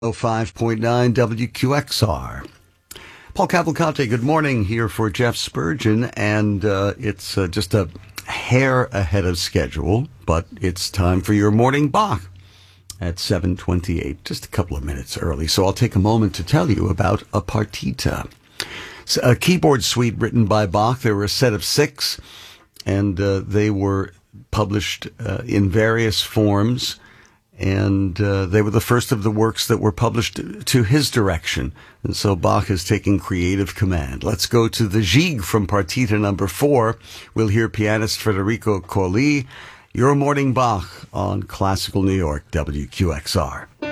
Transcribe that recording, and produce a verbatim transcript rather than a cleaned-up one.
oh five point nine W Q X R. Paul Cavalcante, good morning here for Jeff Spurgeon, and uh, it's uh, just a hair ahead of schedule, but it's time for your morning Bach at seven twenty-eight, just a couple of minutes early. So I'll take a moment to tell you about a partita, it's a keyboard suite written by Bach. There were a set of six, and uh, they were published uh, in various forms. And uh, they were the first of the works that were published to his direction. And so Bach is taking creative command. Let's go to the Gigue from Partita number four. We'll hear pianist Federico Colli. Your morning Bach on Classical New York, W Q X R.